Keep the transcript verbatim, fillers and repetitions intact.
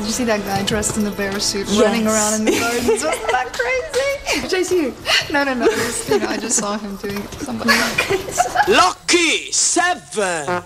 you see that guy dressed in the bear suit Yes. running around in the gardens? Wasn't that crazy? Did I see you? No, no, no. Just, you know, I just saw him doing it to somebody. Lucky seven.